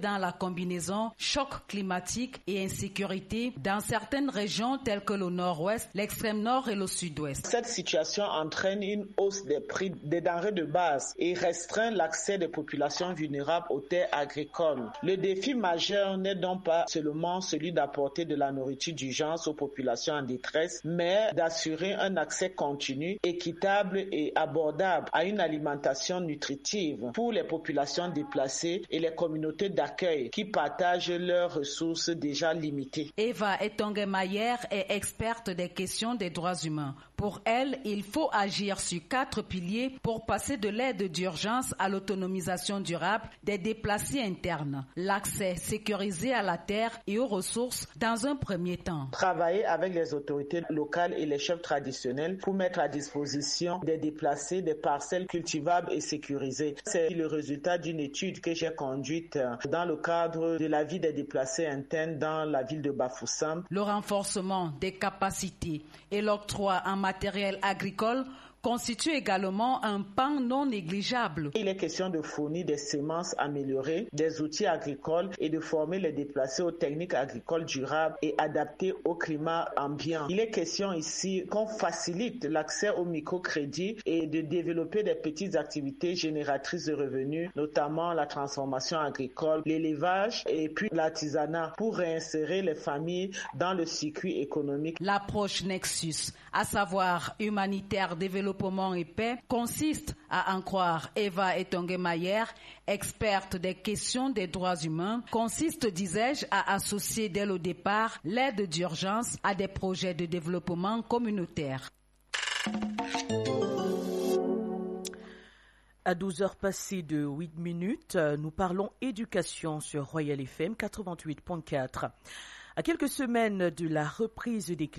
dans la combinaison choc climatique et insécurité dans certaines régions telles que le nord-ouest, l'extrême nord et le sud-ouest. Cette situation entraîne une hausse des prix des denrées de base et restreint l'accès des populations vulnérables aux terres agricoles. Le défi majeur n'est donc pas seulement celui d'apporter de la nourriture d'urgence aux populations en détresse, mais d'assurer un accès continu, équitable et abordable à une alimentation nutritive pour les populations déplacées et les communautés d'accueil qui partagent leurs ressources déjà limitées. Eva Etongue-Mayer est experte des questions des droits humains. Pour elle, il faut agir sur 4 piliers pour passer de l'aide d'urgence à l'autonomisation durable des déplacés internes. L'accès sécurisé à la terre et aux ressources dans un premier temps. Travailler avec les autorités locales et les chefs traditionnels pour mettre à disposition des déplacés des parcelles cultivables et sécurisées. C'est le résultat d'une étude que j'ai conduite dans le cadre de la vie des déplacés internes dans la ville de Bafoussam. Le renforcement des capacités et l'octroi en matériel agricole constitue également un pan non négligeable. Il est question de fournir des semences améliorées, des outils agricoles et de former les déplacés aux techniques agricoles durables et adaptées au climat ambiant. Il est question ici qu'on facilite l'accès au microcrédit et de développer des petites activités génératrices de revenus, notamment la transformation agricole, l'élevage et puis l'artisanat pour réinsérer les familles dans le circuit économique. L'approche Nexus, à savoir humanitaire, développement et paix, consiste, à en croire Eva Etongue-Mayer, experte des questions des droits humains, consiste, disais-je, à associer dès le départ l'aide d'urgence à des projets de développement communautaire. À 12h passées de 8 minutes, nous parlons éducation sur Royal FM 88.4. À quelques semaines de la reprise des classes